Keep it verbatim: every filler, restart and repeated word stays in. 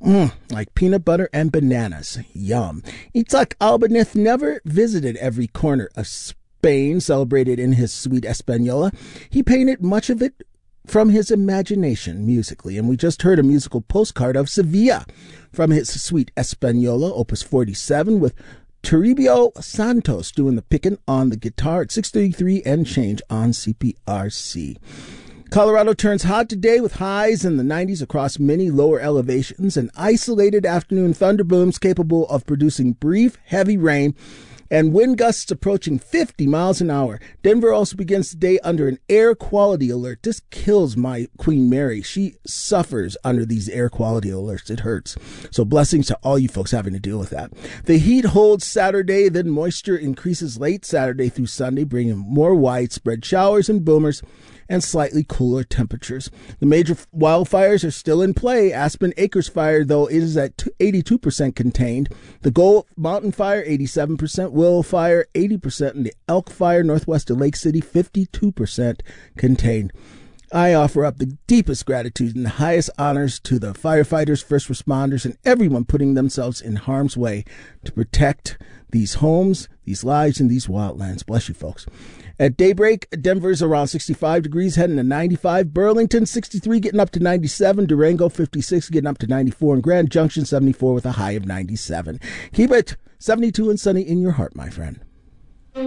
Mm, like peanut butter and bananas. Yum. Itzhak Albanith never visited every corner of Spain celebrated in his Suite Española. He painted much of it from his imagination musically, and we just heard a musical postcard of Sevilla from his Suite Española, Opus forty-seven, with Toribio Santos doing the picking on the guitar at six thirty-three and change on C P R C. Colorado turns hot today with highs in the nineties across many lower elevations and isolated afternoon thunderbooms capable of producing brief, heavy rain and wind gusts approaching fifty miles an hour. Denver also begins the day under an air quality alert. This kills my Queen Mary. She suffers under these air quality alerts. It hurts. So blessings to all you folks having to deal with that. The heat holds Saturday, then moisture increases late Saturday through Sunday, bringing more widespread showers and boomers and slightly cooler temperatures. The major wildfires are still in play. Aspen Acres Fire, though, is at eighty-two percent contained. The Gold Mountain Fire, eighty-seven percent. Willow Fire, eighty percent. And the Elk Fire, northwest of Lake City, fifty-two percent contained. I offer up the deepest gratitude and the highest honors to the firefighters, first responders, and everyone putting themselves in harm's way to protect these homes, these lives, and these wildlands. Bless you, folks. At daybreak, Denver's around sixty-five degrees, heading to ninety-five. Burlington, sixty-three, getting up to ninety-seven. Durango, fifty-six, getting up to ninety-four. And Grand Junction, seventy-four, with a high of ninety-seven. Keep it seventy-two and sunny in your heart, my friend.